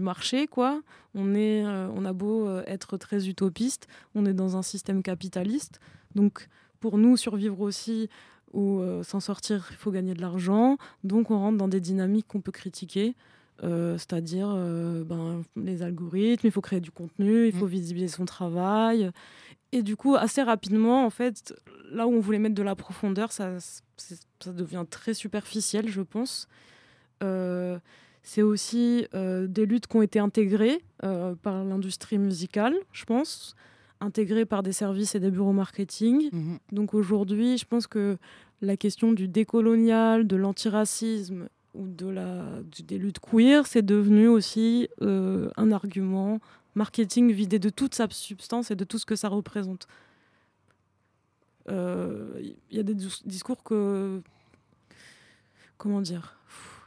marché, quoi. On a beau être très utopiste, on est dans un système capitaliste. Donc, pour nous, survivre aussi ou s'en sortir, il faut gagner de l'argent. Donc, on rentre dans des dynamiques qu'on peut critiquer. C'est-à-dire les algorithmes, il faut créer du contenu, il faut visibiliser son travail. Et du coup, assez rapidement, en fait, là où on voulait mettre de la profondeur, ça devient très superficiel, je pense. C'est aussi des luttes qui ont été intégrées par l'industrie musicale, je pense, intégrées par des services et des bureaux marketing. Donc aujourd'hui, je pense que la question du décolonial, de l'antiracisme ou des luttes queer, c'est devenu aussi un argument marketing vidé de toute sa substance et de tout ce que ça représente. Il y a des discours que... Comment dire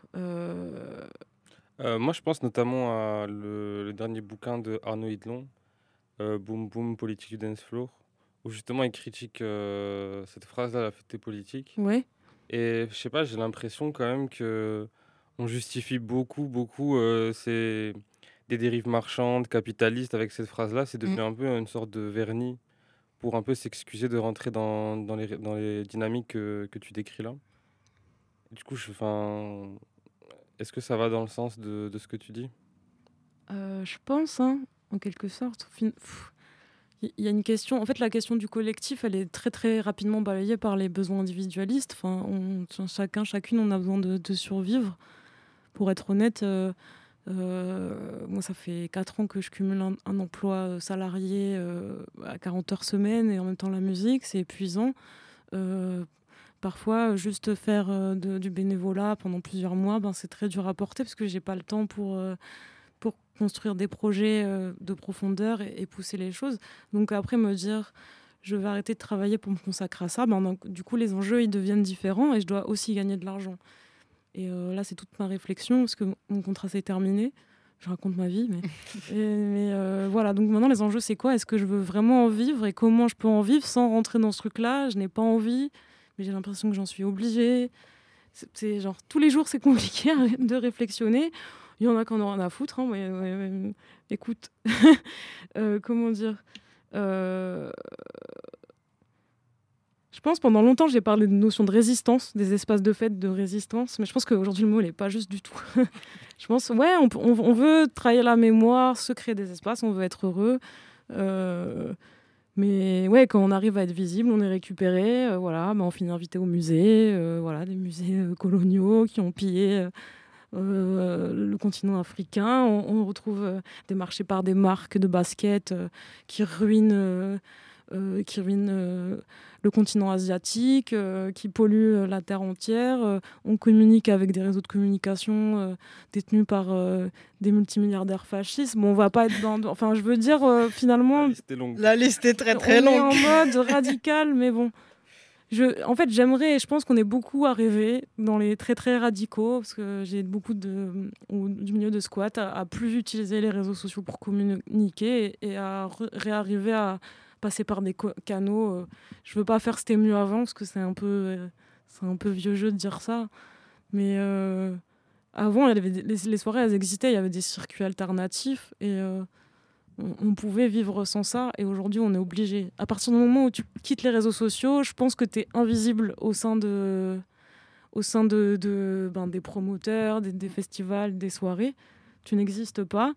Moi, je pense notamment à le dernier bouquin de Arnaud Hidlon, Boom Boom, Politique du Dance Floor, où justement il critique cette phrase-là, la fête politique. Ouais. Et je sais pas, j'ai l'impression quand même que on justifie beaucoup des dérives marchandes, capitalistes avec cette phrase-là. C'est devenu un peu une sorte de vernis pour un peu s'excuser de rentrer dans les dynamiques que tu décris là. Du coup, est-ce que ça va dans le sens de ce que tu dis? Je pense, hein, en quelque sorte. Il y a une question. En fait, la question du collectif, elle est très très rapidement balayée par les besoins individualistes. Enfin, chacune, on a besoin de survivre. Pour être honnête, moi, ça fait 4 ans que je cumule un emploi salarié à 40 heures semaine et en même temps la musique, c'est épuisant. Parfois, juste faire du bénévolat pendant plusieurs mois, c'est très dur à porter parce que j'ai pas le temps pour construire des projets de profondeur et pousser les choses. Donc après, me dire, je vais arrêter de travailler pour me consacrer à ça, donc, du coup, les enjeux, ils deviennent différents et je dois aussi gagner de l'argent. Et là, c'est toute ma réflexion parce que mon contrat s'est terminé. Je raconte ma vie, mais voilà. Donc maintenant, les enjeux, c'est quoi? Est-ce que je veux vraiment en vivre et comment je peux en vivre sans rentrer dans ce truc-là? Je n'ai pas envie, mais j'ai l'impression que j'en suis obligée. C'est genre, tous les jours, c'est compliqué de réflexionner. Il y en a qui en ont rien à foutre, hein, mais écoute, comment dire je pense pendant longtemps, j'ai parlé de notion de résistance, des espaces de fête de résistance, mais je pense qu'aujourd'hui, le mot n'est pas juste du tout. Je pense, ouais, on veut travailler la mémoire, se créer des espaces, on veut être heureux. Mais ouais, quand on arrive à être visible, on est récupéré. Voilà, on finit invité au musée, voilà, des musées coloniaux qui ont pillé le continent africain. On retrouve des marchés par des marques de basket qui ruinent le continent asiatique, qui polluent la terre entière. On communique avec des réseaux de communication détenus par des multimilliardaires fascistes. Bon, on va pas être dans... Enfin, je veux dire, finalement... La liste est longue. La liste est très très longue. On est en mode radical, mais bon... En fait, j'aimerais, et je pense qu'on est beaucoup à rêver dans les très très radicaux, parce que j'ai beaucoup du milieu de squat à plus utiliser les réseaux sociaux pour communiquer et à réarriver à passer par des canaux. Je veux pas faire c'était mieux avant, parce que c'est un peu vieux jeu de dire ça. Mais avant, les soirées, elles existaient, il y avait des circuits alternatifs et on pouvait vivre sans ça, et aujourd'hui on est obligé. À partir du moment où tu quittes les réseaux sociaux, je pense que tu es invisible au sein des promoteurs, des festivals, des soirées. Tu n'existes pas,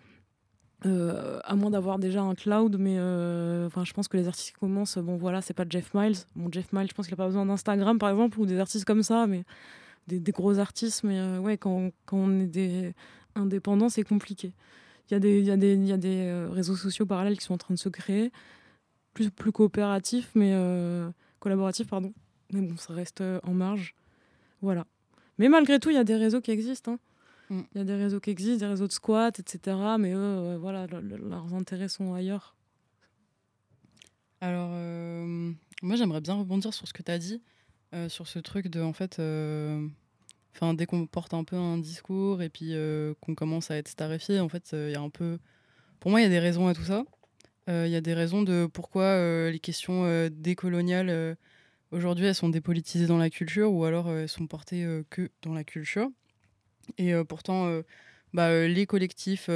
à moins d'avoir déjà un cloud, mais je pense que les artistes qui commencent, c'est pas Jeff Miles. Jeff Miles, je pense qu'il n'a pas besoin d'Instagram par exemple, ou des artistes comme ça, mais des gros artistes, mais ouais, quand on est des indépendants, c'est compliqué. Il y a des réseaux sociaux parallèles qui sont en train de se créer, plus coopératifs, mais collaboratifs, pardon. Mais bon, ça reste en marge. Voilà. Mais malgré tout, il y a des réseaux qui existent. Il y a des réseaux qui existent, des réseaux de squats, etc. Mais eux, voilà, leurs intérêts sont ailleurs. Alors, moi, j'aimerais bien rebondir sur ce que tu as dit, sur ce truc de, en fait... dès qu'on porte un peu un discours et puis qu'on commence à être starifié, en fait, il y a un peu... Pour moi, il y a des raisons à tout ça. Il y a des raisons de pourquoi les questions décoloniales, aujourd'hui, elles sont dépolitisées dans la culture, ou alors elles sont portées que dans la culture. Et pourtant, les collectifs